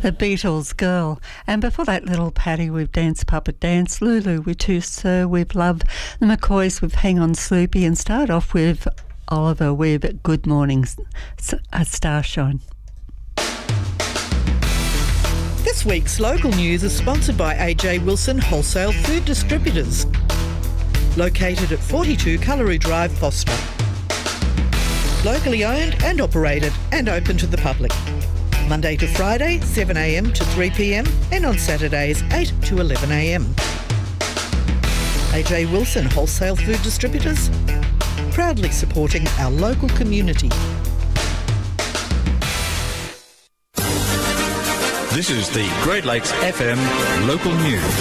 The Beatles, Girl. And before that, Little Paddy with Dance Puppet Dance, Lulu with To Sir with Love, the McCoys with Hang On Sloopy, and start off with Oliver with Good Morning Starshine. This week's local news is sponsored by AJ Wilson Wholesale Food Distributors, located at 42 Cullery Drive, Foster. Locally owned and operated and open to the public. Monday to Friday, 7am to 3pm, and on Saturdays, 8 to 11am. AJ Wilson Wholesale Food Distributors, proudly supporting our local community. This is the Great Lakes FM local news.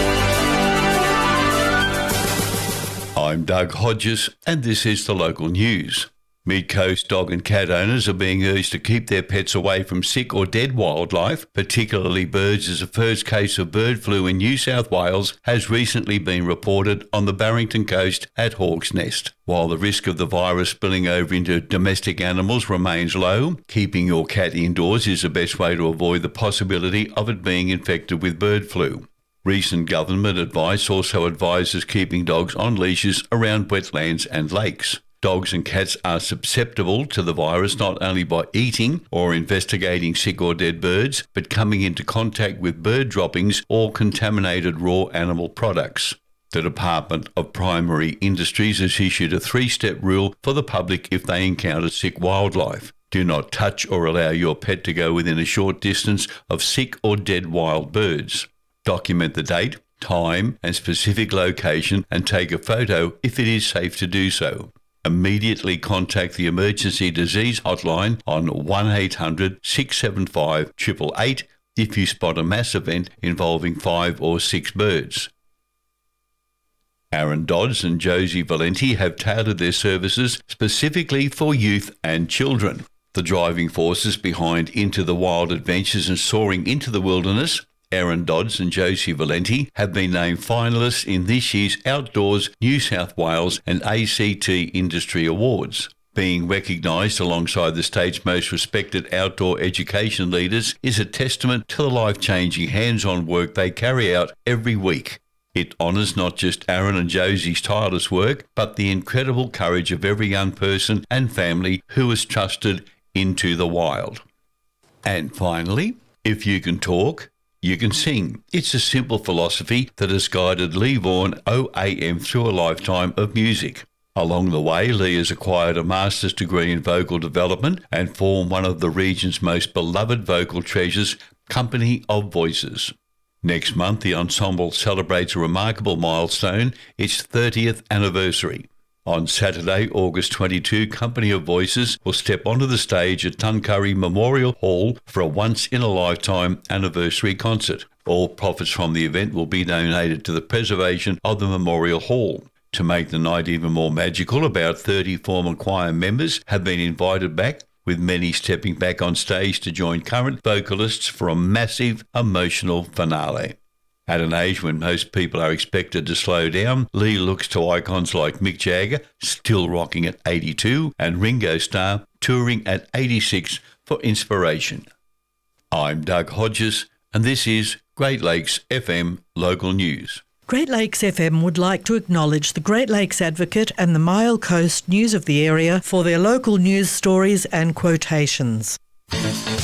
I'm Doug Hodges, and this is the local news. Mid-coast dog and cat owners are being urged to keep their pets away from sick or dead wildlife, particularly birds, as the first case of bird flu in New South Wales has recently been reported on the Barrington coast at Hawk's Nest. While the risk of the virus spilling over into domestic animals remains low, keeping your cat indoors is the best way to avoid the possibility of it being infected with bird flu. Recent government advice also advises keeping dogs on leashes around wetlands and lakes. Dogs and cats are susceptible to the virus not only by eating or investigating sick or dead birds, but coming into contact with bird droppings or contaminated raw animal products. The Department of Primary Industries has issued a 3-step rule for the public if they encounter sick wildlife. Do not touch or allow your pet to go within a short distance of sick or dead wild birds. Document the date, time and specific location and take a photo if it is safe to do so. Immediately contact the Emergency Disease Hotline on 1800 675 888 if you spot a mass event involving 5 or 6 birds. Aaron Dodds and Josie Valenti have tailored their services specifically for youth and children. The driving forces behind Into the Wild Adventures and Soaring into the Wilderness, Aaron Dodds and Josie Valenti, have been named finalists in this year's Outdoors New South Wales and ACT Industry Awards. Being recognised alongside the state's most respected outdoor education leaders is a testament to the life-changing hands-on work they carry out every week. It honours not just Aaron and Josie's tireless work, but the incredible courage of every young person and family who is trusted into the wild. And finally, if you can talk, you can sing. It's a simple philosophy that has guided Lee Vaughan OAM through a lifetime of music. Along the way, Lee has acquired a master's degree in vocal development and formed one of the region's most beloved vocal treasures, Company of Voices. Next month, the ensemble celebrates a remarkable milestone, its 30th anniversary. On Saturday, August 22, Company of Voices will step onto the stage at Tuncurry Memorial Hall for a once-in-a-lifetime anniversary concert. All profits from the event will be donated to the preservation of the Memorial Hall. To make the night even more magical, about 30 former choir members have been invited back, with many stepping back on stage to join current vocalists for a massive emotional finale. At an age when most people are expected to slow down, Lee looks to icons like Mick Jagger, still rocking at 82, and Ringo Starr, touring at 86, for inspiration. I'm Doug Hodges, and this is Great Lakes FM Local News. Great Lakes FM would like to acknowledge the Great Lakes Advocate and the Mile Coast News of the area for their local news stories and quotations.